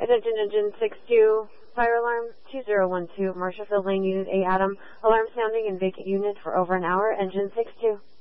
Attention engine 6-2, fire alarm 2012, Marshallfield Lane, Unit A, Adam. Alarm sounding in vacant unit for over an hour, engine 6-2.